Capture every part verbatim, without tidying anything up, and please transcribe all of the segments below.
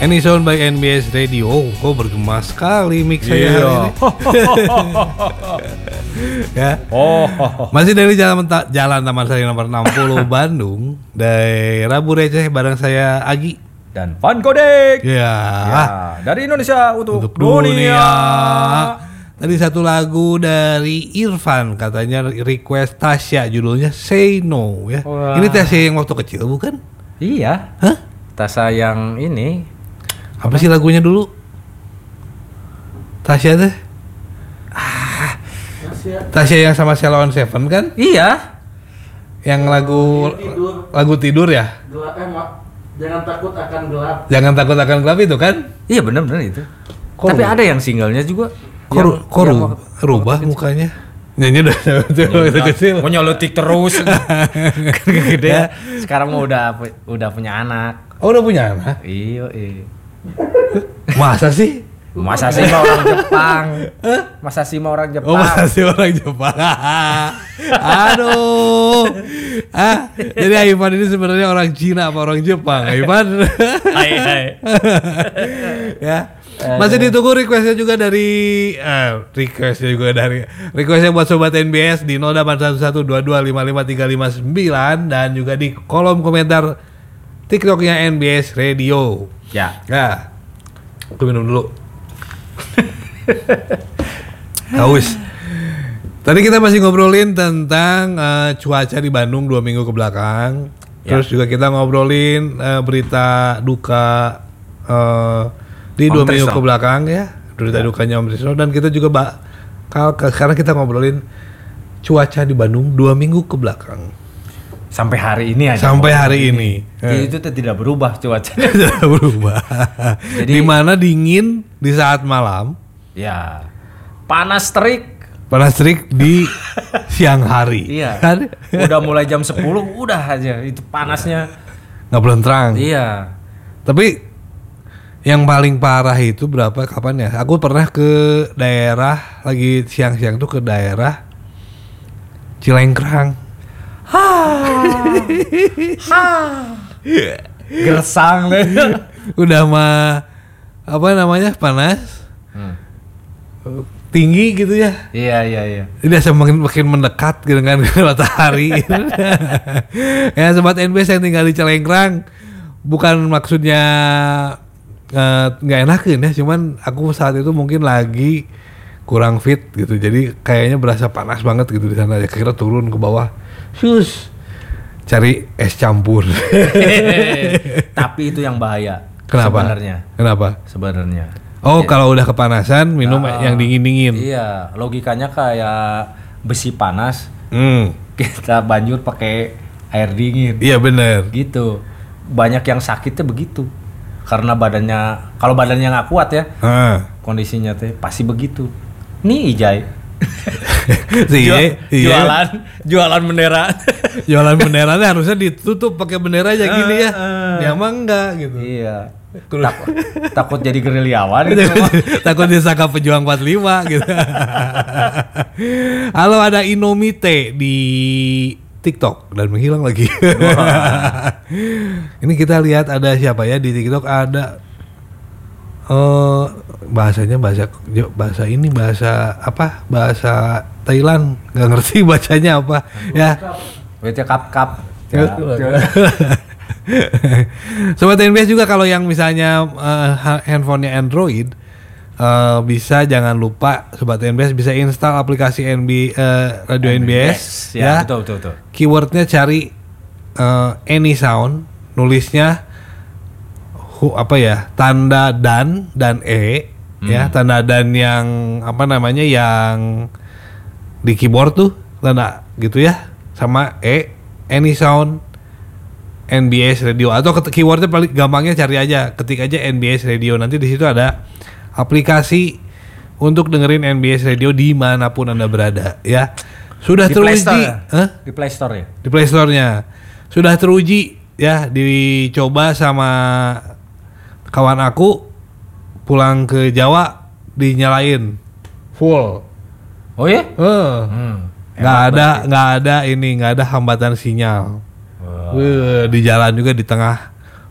Anysound by N B S Radio. Oh, kok bergema sekali mix saya hari ini. Ya. Oh. Masih dari jalan Jalan Taman Sari nomor enam puluh Bandung. Dari Rabu Receh bareng saya Agi dan Van Godek. Ya. Ya. Dari Indonesia untuk, Untuk dunia. dunia. Tadi satu lagu dari Irfan, katanya request Tasya, judulnya Say No ya. Wah. Ini Tasya yang waktu kecil bukan? Iya. Hah? Tasya yang ini. Apa sih lagunya dulu? Tasya teh? Ah. Tasya yang sama Sheila on Seven kan? Iya. Yang lagu Tidur. lagu tidur ya? Gelap, eh, mak. Jangan takut akan gelap. Jangan takut akan gelap itu kan? Iya benar-benar itu. Kok Tapi ru- ada yang singlenya juga. Kok, Yang- ru- kok yang ru- waktu- rubah waktu kecil. mukanya? Nyanyi udah waktu kecil. Mau nyolotik terus. Gede ya. Sekarang mau udah udah punya anak. Oh udah punya anak? Iya, iya. Masa sih? Masa sih mau orang Jepang? Masa sih mau orang Jepang? Oh masa sih orang Jepang? Aduh. Ah, jadi Ivan ini sebenarnya orang Cina apa orang Jepang? Ivan. Hai hai. Ya. Masih ditunggu requestnya juga dari eh, requestnya juga dari requestnya buat sobat N B S di nol delapan satu satu dua dua lima lima tiga lima sembilan dan juga di kolom komentar TikToknya N B S Radio. Ya. Ya, aku minum dulu. Haus. Tadi kita masih ngobrolin tentang uh, cuaca di Bandung dua minggu ke belakang. Ya. Terus juga kita ngobrolin uh, berita duka uh, di Om dua minggu Trisno. ke belakang ya. Berita Ya. dukanya Om Trisno. Dan kita juga bak kal- sekarang kita ngobrolin cuaca di Bandung dua minggu ke belakang. Sampai hari ini aja. Sampai hari ini. Jadi itu tuh tidak berubah cuacanya. Tidak berubah. Jadi- Di mana dingin di saat malam. Ya. Panas terik. Panas terik di siang hari. Iya. Kan? Udah mulai jam sepuluh udah aja itu panasnya. Nggak belum terang. Iya. Tapi yang paling parah itu berapa kapan ya? Aku pernah ke daerah lagi siang-siang tuh ke daerah Cilengkrang. Gersang deh. Udah mah apa namanya? Panas. Hmm. Tinggi gitu ya. Iya iya iya. Ini semakin makin mendekat gitu kan ke matahari. Ya sobat N B S yang tinggal di Cilengkrang, bukan maksudnya nggak uh, enakin ya, cuman aku saat itu mungkin lagi kurang fit gitu, jadi kayaknya berasa panas banget gitu di sana. Ya kira turun ke bawah, sus cari es campur. Tapi itu yang bahaya. Kenapa? Sebenarnya. Kenapa? Sebenarnya. Oh Ya. kalau udah kepanasan minum Ah, yang dingin-dingin. Iya, logikanya kayak besi panas, Hmm, kita banjur pakai air dingin. iya bener. Gitu. Banyak yang sakitnya begitu. Karena badannya, kalau badannya nggak kuat ya, Ah. kondisinya teh pasti begitu. Nih Ijay. Si Jual- Iye, Iye. jualan, jualan bendera. Jualan benderanya harusnya ditutup pakai bendera aja gini ya. Ah, Ya emang enggak gitu. Iya. Terus- Takut, takut jadi gerilyawan gitu. mah. Takut disangka pejuang empat puluh lima gitu. Halo, ada Inomite di TikTok dan menghilang lagi. Ini kita lihat ada siapa ya di TikTok, ada eh bahasanya bahasa bahasa ini bahasa apa? Bahasa Thailand, nggak ngerti bacanya apa. Ya. Wece kap kap. Ya. Sobat N B S juga kalau yang misalnya uh, ha- handphonenya Android, uh, bisa jangan lupa Sobat N B S bisa install aplikasi N B uh, Radio N B S Ya, ya. betul betul betul. Keywordnya cari uh, Anysound, nulisnya hu, apa ya, tanda dan dan e ya, tanda dan yang apa namanya yang di keyboard tuh tanda gitu ya, sama e Anysound N B S Radio, atau ket- keywordnya paling gampangnya cari aja, ketik aja N B S Radio, nanti di situ ada aplikasi untuk dengerin N B S Radio dimanapun Anda berada ya. Sudah Di Play teruji, Store ya? Hah? Di Play Store ya. Di Play Store-nya sudah teruji ya, dicoba sama kawan aku pulang ke Jawa, dinyalain full. Oh ya? Eh, Hmm. nggak ada nggak ada ini nggak ada hambatan sinyal. Wah. Wih, di jalan juga di tengah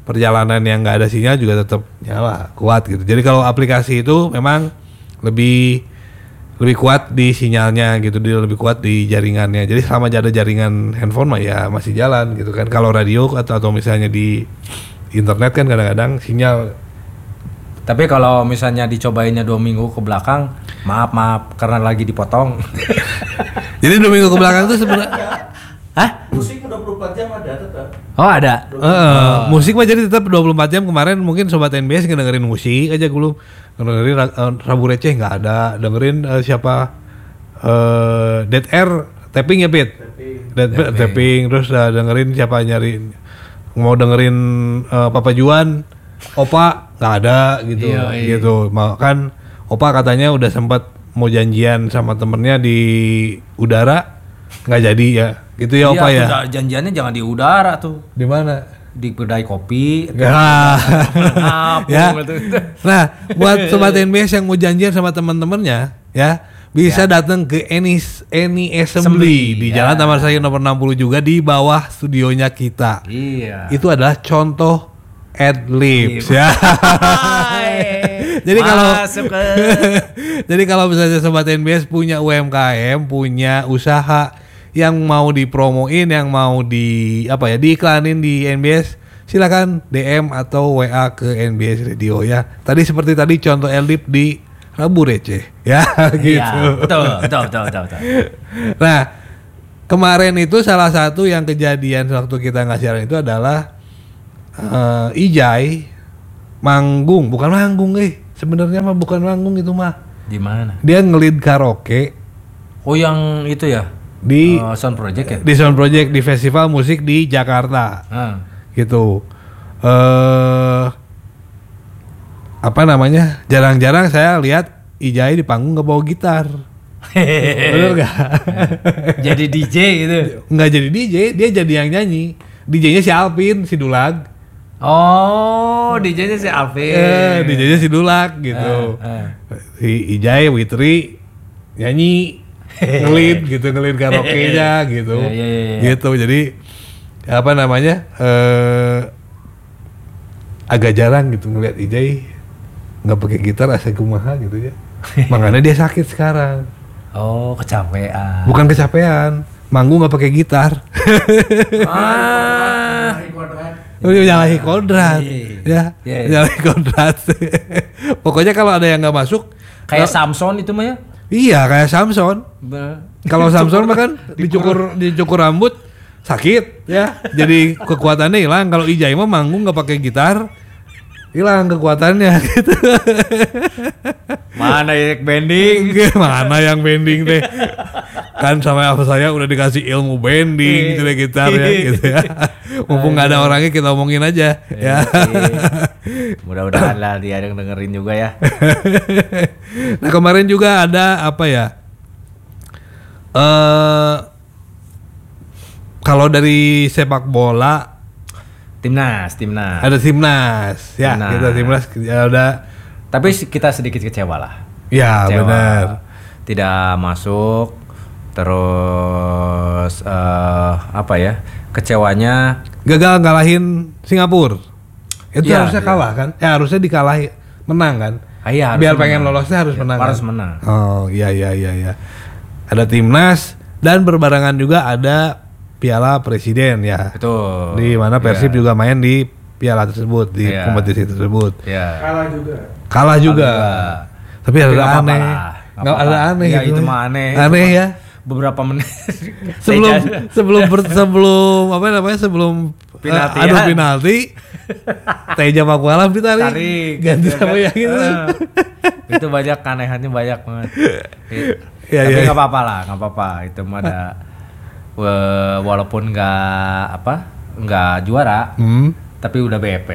perjalanan yang nggak ada sinyal juga tetap nyala kuat gitu. Jadi kalau aplikasi itu memang lebih lebih kuat di sinyalnya gitu, dia lebih kuat di jaringannya. Jadi selama ada jaringan handphone mah ya masih jalan gitu kan. Kalau radio atau atau misalnya di internet kan kadang-kadang sinyal. Tapi kalau misalnya dicobainnya dua minggu ke belakang, maaf maaf karena lagi dipotong. Jadi dua minggu ke belakang tuh sebenarnya. Hah? Musik dua puluh empat jam ada tetap. Oh ada. Uh, uh, musik mah jadi tetap dua puluh empat jam. Kemarin mungkin sobat N B S ngedengerin musik aja belum. Dengerin uh, Rabu Receh nggak ada. Dengerin uh, siapa? Uh, Dead Air tapping ya Pit. Tapi Dead Air tapping. Terus uh, dengerin siapa nyari mau dengerin uh, Papa Juan, Opa nggak ada gitu. Iya, iya. Gitu. Mau kan Opa katanya udah sempat mau janjian sama temennya di udara nggak jadi ya. Gitu ya Opa Iya, ya. tuh, janjiannya jangan di udara tuh. Di mana? Di kedai kopi. Ya. ya. Gitu. Nah, buat sobat N B S yang mau janjian sama teman-temannya, ya bisa Ya. datang ke Any Any Assembly Assembly, di ya. Jalan Taman Sari nomor enam puluh juga di bawah studionya kita. Iya. Itu adalah contoh Adlibs ya. Hai. Jadi kalau Masuk ke Jadi kalau misalnya sobat N B S punya U M K M, punya usaha yang mau dipromoin, yang mau di apa ya, diiklanin di N B S, silakan D M atau W A ke N B S Radio ya. Tadi seperti tadi contoh Adlib di Rabu Receh ya gitu. Iya, betul, betul, betul, betul, betul. Nah, kemarin itu salah satu yang kejadian waktu kita nggak siaran itu adalah uh, Ijai manggung, bukan manggung eh. Sebenarnya mah bukan manggung itu mah. Di mana? Dia ngelid karaoke Oh, yang itu ya? di Oh, Sound Project ya? di Sound Project di festival musik di Jakarta Ah. gitu. Eh apa namanya? Jarang-jarang saya lihat Ijai di panggung nggak bawa gitar. Bener gak? Jadi D J gitu. Nggak jadi D J, dia jadi yang nyanyi. D J-nya si Alvin, si Dulag. Oh, D J-nya si Alvin. Eh, D J-nya si Dulag gitu. Ah, ah. Si Ijai, Witri nyanyi, ngelid gitu, ngelid karaoke-nya gitu. Ya, ya, ya, ya. Gitu. Jadi apa namanya? Eh agak jarang gitu ngeliat Ijai nggak pakai gitar asal kumaha gitu ya. Makanya dia sakit sekarang. Oh, kecapean. Bukan kecapean, manggung nggak pakai gitar. Ah. hari kodrat. Udah nyalahi kodrat, Iya. ya, Iya, iya. nyalahi kodrat. Pokoknya kalau ada yang nggak masuk, Kayak nggak- Samson itu mah ya? iya kayak Samson. Bener. Kalau Samson mah kan dicukur dicukur rambut sakit, ya. Jadi kekuatannya hilang. Kalau Ijai mah manggung nggak pakai gitar, hilang kekuatannya. Gitu. Mana ya bending? Mana yang bending teh? Kan sama apa saya udah dikasih ilmu bending gitu deh gitar ya, gitu ya. Mumpung nggak ada orangnya kita omongin aja, ya. Mudah-mudahan lah dia yang dengerin juga ya. Nah kemarin juga ada apa ya? Eh kalau dari sepak bola Timnas, timnas. ada timnas, ya Timnas. kita timnas ya udah, Tapi kita sedikit kecewa lah. ya Kecewa. benar. Tidak masuk. Terus eh, apa ya? Kecewanya Gagal ngalahin Singapura. Itu Iya, harusnya iya. kalah kan? Ya harusnya dikalahi, menang kan? ah, iya, harus Biar menang. pengen lolosnya harus Ya, menang. harus kan? menang. Oh iya iya iya iya. Ada timnas dan berbarengan juga ada Piala Presiden ya. Betul. Di mana Persib Iya. juga main di piala tersebut, di Iya. kompetisi tersebut. Ya. Kalah juga. Kalah juga. Tapi ada Tapi nggak apa-apa aneh. lah. Nggak Nggak ada apa-apa. aneh Ya, gitu. itu mah aneh. Aneh ya. Beberapa menit Sebelum Teja- sebelum ber- sebelum apa namanya? Sebelum eh, Penaltian. adu penalti. Teja Pakualam ditarik. tarik Ganti gitu sama kan. yang itu. Eh, itu banyak keanehannya banyak banget. I- Iya, Tapi iya. nggak apa-apa lah, nggak apa-apa. Itu mah ada wa- walaupun nggak apa nggak juara, Hmm. tapi udah B P.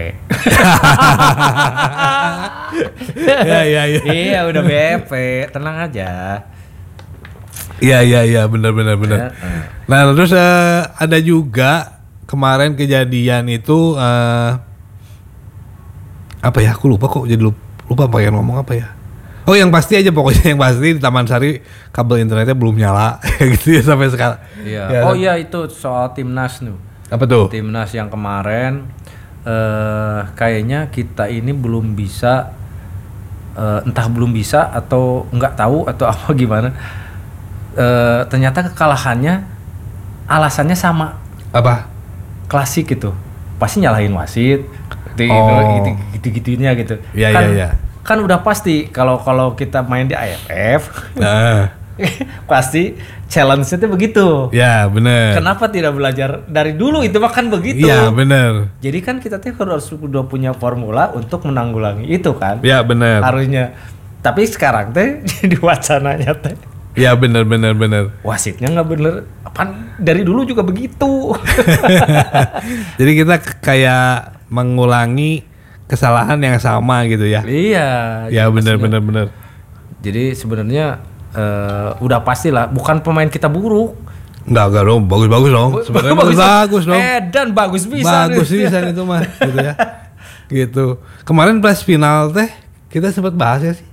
Ya ya ya. Iya udah B P, tenang aja. Iya iya iya benar benar benar. Ya, eh. Nah terus eh, ada juga kemarin kejadian itu eh, apa ya? Aku lupa kok jadi lupa, lupa pengen ngomong apa ya? Oh yang pasti aja pokoknya yang pasti di Taman Sari kabel internetnya belum nyala gitu ya sampai sekarang. Iya. Ya. Oh iya itu soal timnas nih. Apa tuh? Timnas yang kemarin eh, kayaknya kita ini belum bisa, eh, entah belum bisa atau nggak tahu atau apa gimana. Eh, ternyata kekalahannya alasannya sama, Apa? klasik gitu, pasti nyalahin wasit, gitu, Oh. gitu, gitu gitunya gitu. Iya, kan, iya, iya. kan udah pasti kalau kalau kita main di A F F, Nah, pasti challenge-nya tuh begitu. ya bener. Kenapa tidak belajar dari dulu, itu mah kan begitu. Iya bener. Jadi kan kita tuh harus udah punya formula untuk menanggulangi itu kan. Ya bener. Harusnya. Tapi sekarang teh jadi wacananya teh Ya bener bener bener. wasitnya nggak bener. Apaan dari dulu juga begitu. Jadi kita k- kayak mengulangi kesalahan yang sama gitu ya. Iya. Ya jadi bener maksudnya- bener bener. Jadi sebenarnya eh, udah pastilah bukan pemain kita buruk. Enggak enggak dong, bagus-bagus dong. Sebenarnya bagus, bagus dong. Eh dan bagus bisa. Bagus bisa itu mah gitu ya. Gitu. Kemarin pas final teh kita sempat bahas ya sih.